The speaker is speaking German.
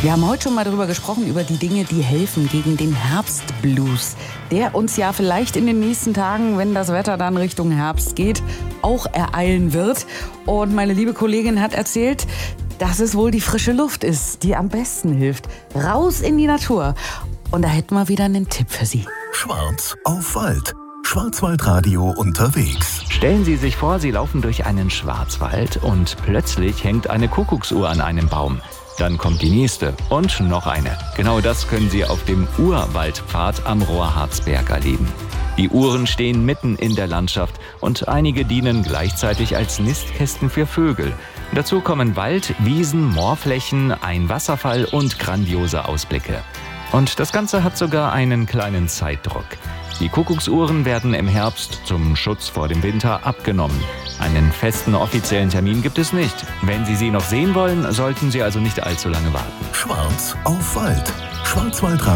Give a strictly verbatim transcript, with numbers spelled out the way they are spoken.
Wir haben heute schon mal darüber gesprochen, über die Dinge, die helfen gegen den Herbstblues, der uns ja vielleicht in den nächsten Tagen, wenn das Wetter dann Richtung Herbst geht, auch ereilen wird. Und meine liebe Kollegin hat erzählt, dass es wohl die frische Luft ist, die am besten hilft. Raus in die Natur. Und da hätten wir wieder einen Tipp für Sie. Schwarz auf Wald. Schwarzwaldradio unterwegs. Stellen Sie sich vor, Sie laufen durch einen Schwarzwald und plötzlich hängt eine Kuckucksuhr an einem Baum. Dann kommt die nächste und noch eine. Genau das können Sie auf dem Urwaldpfad am Rohrharzberg erleben. Die Uhren stehen mitten in der Landschaft und einige dienen gleichzeitig als Nistkästen für Vögel. Dazu kommen Wald, Wiesen, Moorflächen, ein Wasserfall und grandiose Ausblicke. Und das Ganze hat sogar einen kleinen Zeitdruck. Die Kuckucksuhren werden im Herbst zum Schutz vor dem Winter abgenommen. Einen festen offiziellen Termin gibt es nicht. Wenn Sie sie noch sehen wollen, sollten Sie also nicht allzu lange warten. Schwarz auf Wald. Schwarzwaldradio.